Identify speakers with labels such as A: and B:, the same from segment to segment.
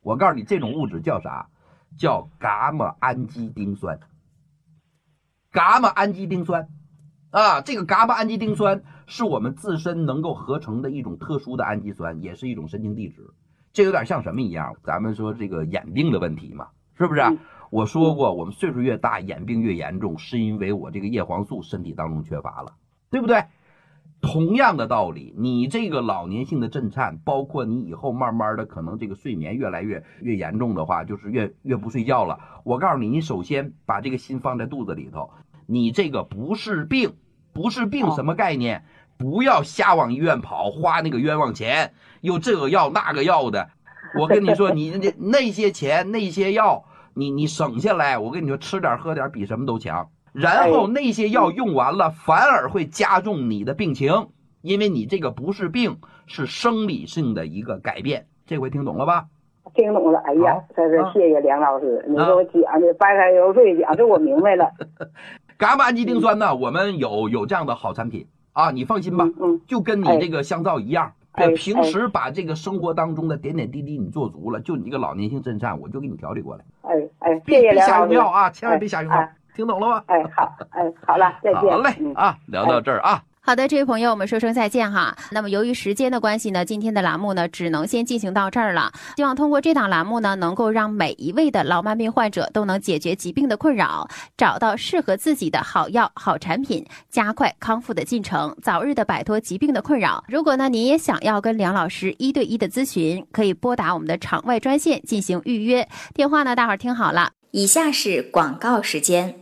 A: 我告诉你，这种物质叫啥？叫伽马氨基丁酸。伽马氨基丁酸啊，这个伽马氨基丁酸是我们自身能够合成的一种特殊的氨基酸，也是一种神经递质。这有点像什么一样？咱们说这个眼病的问题嘛，是不是？我说过，我们岁数越大，眼病越严重，是因为我这个叶黄素身体当中缺乏了，对不对？同样的道理，你这个老年性的震颤，包括你以后慢慢的可能这个睡眠越来越严重的话，就是越不睡觉了。我告诉你，你首先把这个心放在肚子里头，你这个不是病，不是病什么概念？不要瞎往医院跑，花那个冤枉钱，又这个药那个药的。我跟你说，你那些钱那些药，你省下来，我跟你说，吃点喝点比什么都强。然后那些药用完了，反而会加重你的病情，因为你这个不是病，是生理性的一个改变。这回听懂了吧？
B: 听懂了。哎呀，这是谢谢梁老师，你给我讲的白开油水讲的我明白了。
A: 伽马氨基丁酸呢，我们有这样的好产品啊，你放心吧，就跟你这个香皂一样。平时把这个生活当中的点点滴滴你做足了，就你这个老年性震颤，我就给你调理过来。
B: 谢谢梁老师。
A: 别下用药啊，千万别下用药。听懂了吗？
B: 好了，再见。
A: 好嘞，聊到这儿啊。
C: 好的，这位朋友，我们说声再见哈。那么由于时间的关系呢，今天的栏目呢只能先进行到这儿了。希望通过这档栏目呢，能够让每一位的老慢病患者都能解决疾病的困扰，找到适合自己的好药、好产品，加快康复的进程，早日的摆脱疾病的困扰。如果呢您也想要跟梁老师1对1的咨询，可以拨打我们的场外专线进行预约。电话呢，大伙儿听好了，
D: 以下是广告时间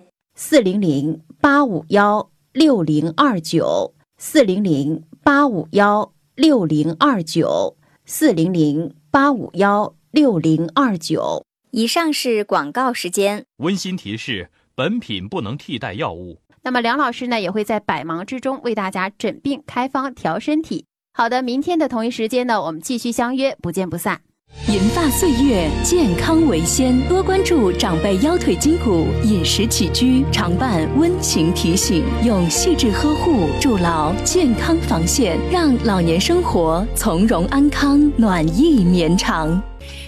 C: ，401-851-6029，401-851-6029。
D: 以上是广告时间。
E: 温馨提示：本品不能替代药物。
C: 那么梁老师呢，也会在百忙之中为大家诊病开方调身体。好的，明天的同一时间呢，我们继续相约，不见不散。
F: 银发岁月，健康为先，多关注长辈腰腿筋骨，饮食起居常伴温情提醒，用细致呵护筑牢健康防线，让老年生活从容安康，暖意绵长。